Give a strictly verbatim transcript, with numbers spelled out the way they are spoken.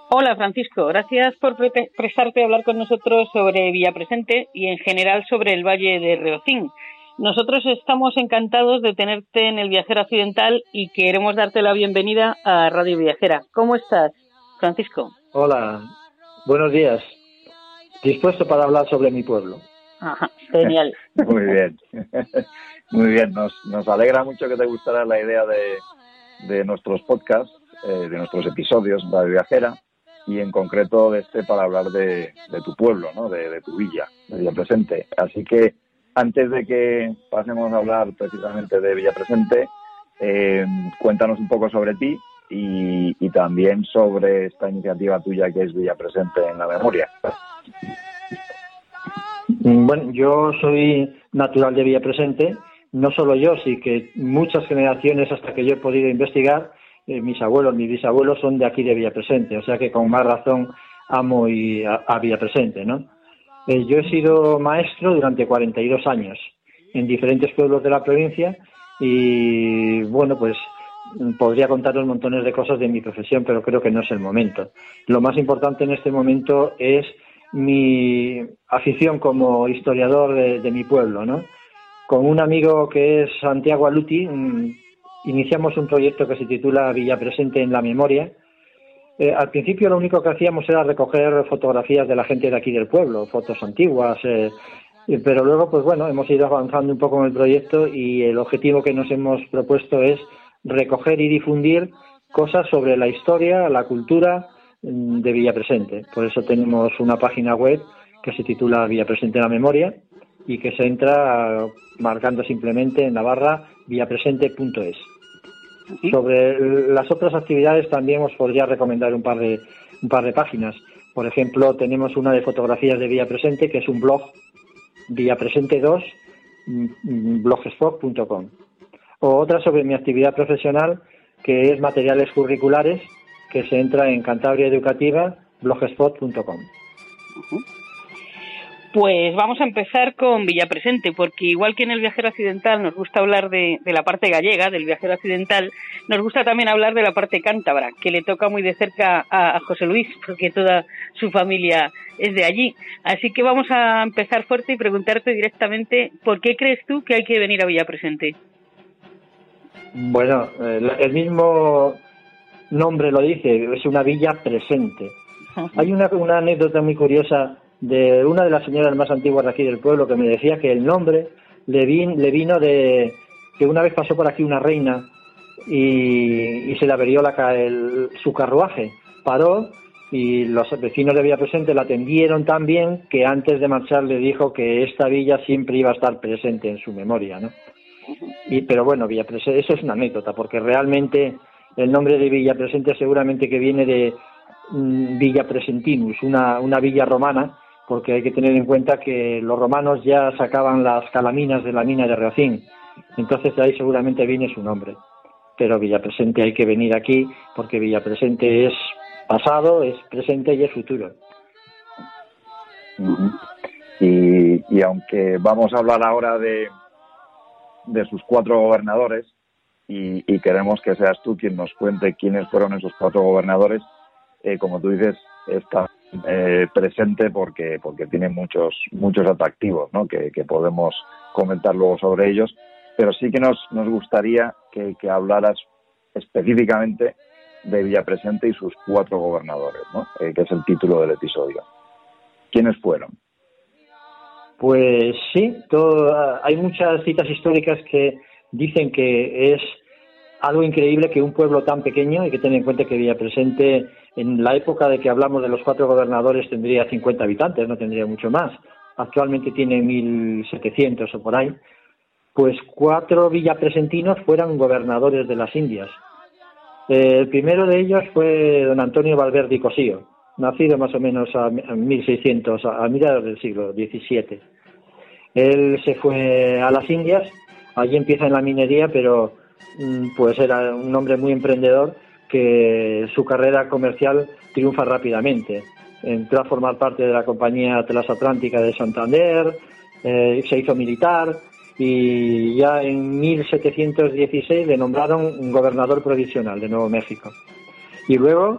Hola Francisco, gracias por pre prestarte a hablar con nosotros sobre Villapresente y en general sobre el Valle de Riojín. Nosotros estamos encantados de tenerte en el Viajero Accidental y queremos darte la bienvenida a Radio Viajera. ¿Cómo estás, Francisco? Hola, buenos días. Dispuesto para hablar sobre mi pueblo. Ajá, genial. Muy bien, muy bien. Nos, nos alegra mucho que te gustara la idea de, de nuestros podcasts, eh, de nuestros episodios Radio Viajera, y en concreto de este para hablar de, de tu pueblo, ¿no? de, de tu villa, de Villapresente. Así que antes de que pasemos a hablar precisamente de Villapresente, eh, cuéntanos un poco sobre ti y, y también sobre esta iniciativa tuya que es Villapresente en la Memoria. Bueno, yo soy natural de Villapresente, no solo yo, sí que muchas generaciones hasta que yo he podido investigar, eh, mis abuelos, mis bisabuelos son de aquí de Villapresente, o sea que con más razón amo y a, a Villapresente, ¿no? Eh, yo he sido maestro durante cuarenta y dos años en diferentes pueblos de la provincia y, bueno, pues podría contaros montones de cosas de mi profesión, pero creo que no es el momento. Lo más importante en este momento es mi afición como historiador de, de mi pueblo, ¿no? Con un amigo que es Santiago Aluti, um, iniciamos un proyecto que se titula Villapresente en la Memoria. Eh, al principio lo único que hacíamos era recoger fotografías de la gente de aquí del pueblo, fotos antiguas, eh, pero luego, pues bueno, hemos ido avanzando un poco en el proyecto y el objetivo que nos hemos propuesto es recoger y difundir cosas sobre la historia, la cultura de Villapresente. Por eso tenemos una página web que se titula Villapresente en la Memoria y que se entra marcando simplemente en la barra villapresente punto es. ¿Sí? Sobre las otras actividades también os podría recomendar un par de un par de páginas. Por ejemplo, tenemos una de fotografías de Villapresente, que es un blog, villapresente dos blogspot punto com, o otra sobre mi actividad profesional, que es materiales curriculares, que se entra en Cantabria Educativa blogspot punto com. Uh-huh. Pues vamos a empezar con Villapresente, porque igual que en el Viajero Accidental nos gusta hablar de, de la parte gallega, del Viajero Accidental, nos gusta también hablar de la parte cántabra, que le toca muy de cerca a, a José Luis, porque toda su familia es de allí. Así que vamos a empezar fuerte y preguntarte directamente, ¿por qué crees tú que hay que venir a Villapresente? Bueno, el, el mismo nombre lo dice, es una villa presente. Hay una, una anécdota muy curiosa de una de las señoras más antiguas de aquí del pueblo que me decía que el nombre le, vin, le vino de que una vez pasó por aquí una reina y, y se le averió la, el, su carruaje, paró y los vecinos de Villapresente la atendieron tan bien que antes de marchar le dijo que esta villa siempre iba a estar presente en su memoria, ¿no? Y, pero bueno, Villapresente, eso es una anécdota, porque realmente el nombre de Villapresente seguramente que viene de mm, Villa Presentinus, una, una villa romana, porque hay que tener en cuenta que los romanos ya sacaban las calaminas de la mina de Riojín, entonces de ahí seguramente viene su nombre. Pero Villapresente hay que venir aquí, porque Villapresente es pasado, es presente y es futuro. Uh-huh. y, y aunque vamos a hablar ahora de, de sus cuatro gobernadores, y, y queremos que seas tú quien nos cuente quiénes fueron esos cuatro gobernadores, eh, como tú dices, está eh, presente porque porque tiene muchos muchos atractivos, ¿no? que, que podemos comentar luego sobre ellos, pero sí que nos nos gustaría que, que hablaras específicamente de Villapresente y sus cuatro gobernadores, ¿no? eh, que es el título del episodio. ¿Quiénes fueron? Pues sí, todo, hay muchas citas históricas que dicen que es algo increíble que un pueblo tan pequeño, hay que tener en cuenta que Villapresente en la época de que hablamos de los cuatro gobernadores tendría cincuenta habitantes, no tendría mucho más. Actualmente tiene mil setecientos o por ahí. Pues cuatro villapresentinos fueran gobernadores de las Indias. Eh, el primero de ellos fue don Antonio Valverde y Cosío, nacido más o menos a mil seiscientos, a mediados del siglo diecisiete. Él se fue a las Indias, allí empieza en la minería, pero pues era un hombre muy emprendedor que su carrera comercial triunfa rápidamente. Entró a formar parte de la compañía transatlántica de Santander, eh, se hizo militar y ya en mil setecientos dieciséis le nombraron gobernador provisional de Nuevo México. Y luego